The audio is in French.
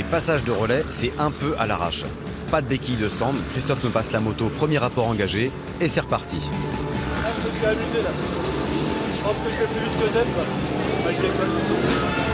passage de relais, c'est un peu à l'arrache. Pas de béquille de stand, Christophe me passe la moto, premier rapport engagé, et c'est reparti. Ah, je me suis amusé là. Je pense que je vais plus vite que Zef là. Je déconne.